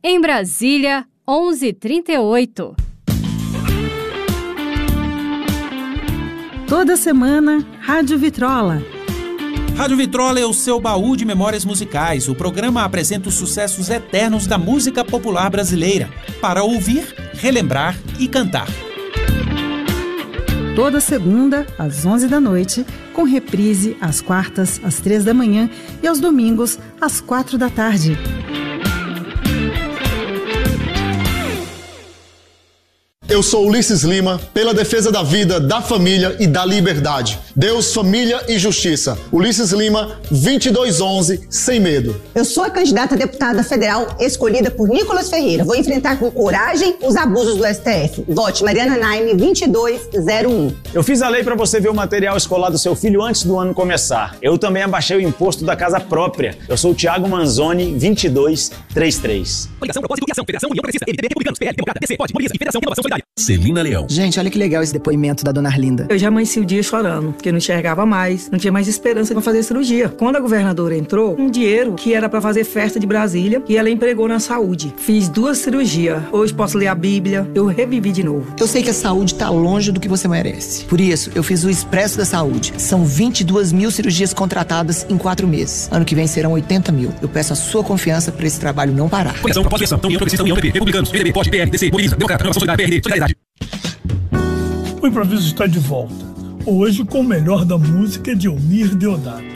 Em Brasília, 11h38. Toda semana, Rádio Vitrola. Rádio Vitrola é o seu baú de memórias musicais. O programa apresenta os sucessos eternos da música popular brasileira, para ouvir, relembrar e cantar. Toda segunda, às 11 da noite, com reprise às quartas, às 3 da manhã e aos domingos, às 4 da tarde. Eu sou Ulisses Lima, pela defesa da vida, da família e da liberdade. Deus, família e justiça. Ulisses Lima, 2211, sem medo. Eu sou a candidata a deputada federal escolhida por Nicolas Ferreira. Vou enfrentar com coragem os abusos do STF. Vote Mariana Naime, 2201. Eu fiz a lei para você ver o material escolar do seu filho antes do ano começar. Eu também abaixei o imposto da casa própria. Eu sou o Thiago Manzoni, 2233. Coligação, propósito e ação. Federação, União Progressista, MDB, Republicanos, PL, Democrata, DC, POD, Mobiliza e Federação Renovação Solidária. Celina Leão. Gente, olha que legal esse depoimento da dona Arlinda. Eu já amanheci o dia chorando, porque não enxergava mais, não tinha mais esperança para fazer cirurgia. Quando a governadora entrou, um dinheiro que era para fazer festa de Brasília e ela empregou na saúde. Fiz 2 cirurgias. Hoje posso ler a Bíblia, eu revivi de novo. Eu sei que a saúde tá longe do que você merece. Por isso, eu fiz o Expresso da Saúde. São 22 mil cirurgias contratadas em 4 meses. Ano que vem serão 80 mil. Eu peço a sua confiança para esse trabalho não parar. Coligação, propósito e ação. União Progressista, União PP, Republicanos, MDB, POD, PL, DC, Mobiliza, Democrata, Renovação Solidária, PRD, Solidariedade. O improviso está de volta, hoje com o melhor da música de Eumir Deodato.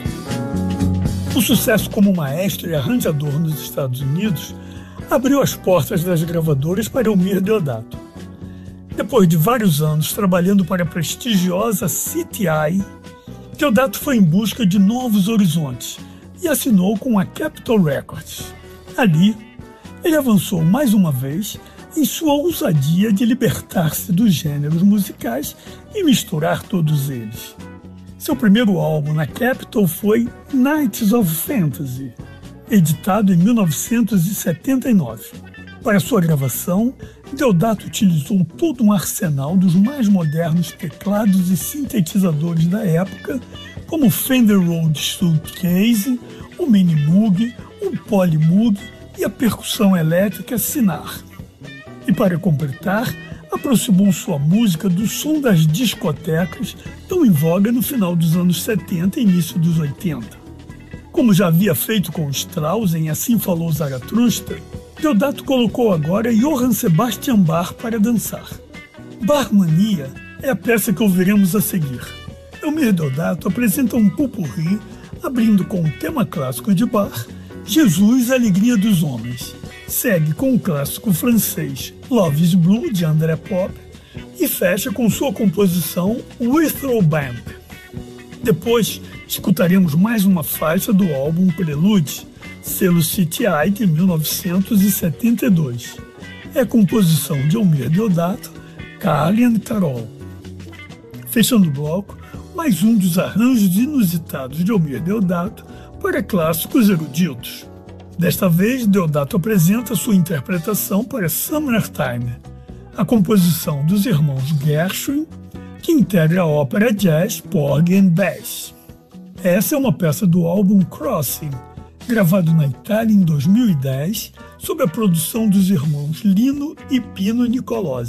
O sucesso como maestro e arranjador nos Estados Unidos abriu as portas das gravadoras para Eumir Deodato. Depois de vários anos trabalhando para a prestigiosa CTI, Deodato foi em busca de novos horizontes e assinou com a Capitol Records. Ali, ele avançou mais uma vez em sua ousadia de libertar-se dos gêneros musicais e misturar todos eles. Seu primeiro álbum na Capitol foi Nights of Fantasy, editado em 1979. Para sua gravação, Deodato utilizou todo um arsenal dos mais modernos teclados e sintetizadores da época, como o Fender Rhodes Suitcase, o Mini Moog, o Poly Moog e a percussão elétrica Sinar. E para completar, aproximou sua música do som das discotecas, tão em voga no final dos anos 70 e início dos 80. Como já havia feito com Strauss em Assim Falou Zaratustra, Deodato colocou agora Johann Sebastian Bach para dançar. Barmania é a peça que ouviremos a seguir. Eumir Deodato apresenta um pot-pourri, abrindo com o tema clássico de Bach, Jesus, Alegria dos Homens. Segue com o clássico francês Love is Blue, de André Pop, e fecha com sua composição Withrow Band. Depois, escutaremos mais uma faixa do álbum Prelude, selo CTI de 1972. É composição de Eumir Deodato, Carly e Carol. Fechando o bloco, mais um dos arranjos inusitados de Eumir Deodato para clássicos eruditos. Desta vez, Deodato apresenta sua interpretação para Summertime, a composição dos irmãos Gershwin, que integra a ópera jazz Porgy and Bess. Essa é uma peça do álbum Crossing, gravado na Itália em 2010, sob a produção dos irmãos Lino e Pino Nicolosi.